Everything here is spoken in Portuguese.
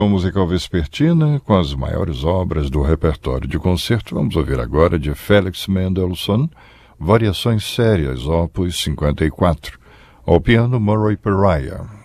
Musical vespertina com as maiores obras do repertório de concerto. Vamos ouvir agora de Felix Mendelssohn, Variações Sérias, Opus 54, ao piano Murray Pariah.